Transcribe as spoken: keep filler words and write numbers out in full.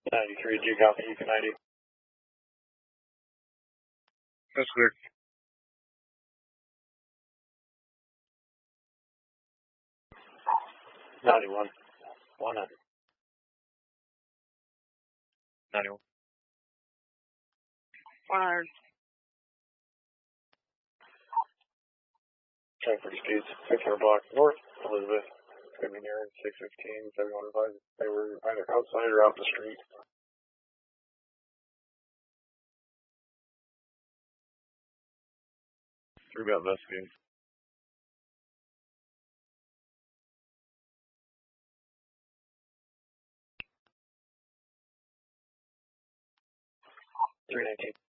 ninety-three, G copy, you can ninety. That's clear. ninety-one, one hundred. ninety-one. one hundred. Check for speeds, six hundred block north, Elizabeth. It's going to be near six fifteen, seven one five. They were either outside or out the street. Three about investigate. three nineteen.